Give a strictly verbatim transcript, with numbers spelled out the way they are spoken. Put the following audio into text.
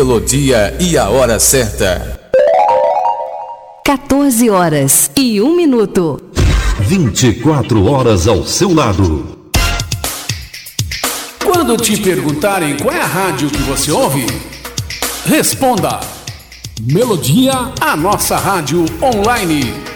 melodia e a hora certa. quatorze horas e um minuto. vinte e quatro horas ao seu lado. Quando te perguntarem qual é a rádio que você ouve, responda: Melodia, a nossa rádio online.